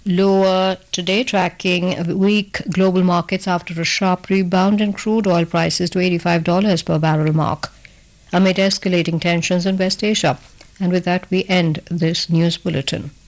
lower today, tracking weak global markets after a sharp rebound in crude oil prices to $85 per barrel mark amid escalating tensions in West Asia. And with that, we end this news bulletin.